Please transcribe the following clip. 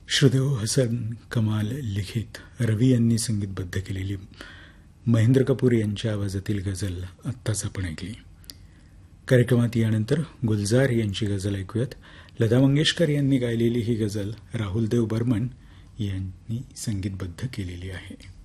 श्रुदेव हसन कमाल लिखित रवी यांनी संगीतबद्ध केलेली महेंद्र कपूर यांच्या आवाजातील गझल आत्ताच आपण ऐकली. कार्यक्रमात यानंतर गुलजार यांची गझल ऐकूयात. लता मंगेशकर यांनी गायलेली ही गझल राहुल देव बर्मन यांनी संगीतबद्ध केलेली आहे.